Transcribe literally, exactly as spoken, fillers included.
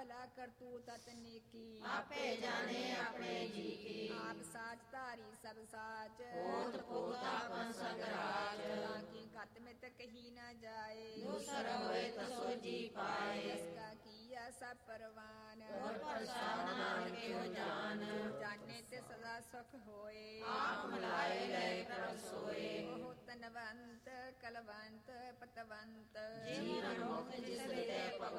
ਭਲਾ ਕਰਤੂ ਤਤ ਨੇਕੀ ਆਪੇ ਜਾਣੇ ਆਪਣੇ ਜੀ ਕੀ ਆਪ ਸਾਚ ਧਾਰੀ ਸਭ ਸਾਚ ਹੋਤ ਪੋਤ ਆਪਨ ਸੰਗਰਾਜ ਤਾਂ ਕੀ ਕਤ ਮਿਤ ਕਹੀ ਨਾ ਜਾਏ ਦੂਸਰ ਹੋਏ ਤਸੋ ਜੀ ਪਾਏ ਜਿਸ ਕਾ ਕੀਆ ਸਭ ਪਰਵਾਨ ਗੁਰ ਪ੍ਰਸਾਦ ਨਾਨਕੇ ਹੋ ਜਾਨ ਜਾਣੇ ਤੇ ਸਦਾ ਸੁਖ ਹੋਏ ਆਪ ਮਿਲਾਏ ਲੈ ਪ੍ਰਭ ਸੋਏ ਉਹ ਧਨਵੰਤ ਕਲਵੰਤ ਪਤਵੰਤ ਜੀਵਨ ਮੁਖ ਜਿਸ ਤੇ ਭਗਵਾਨ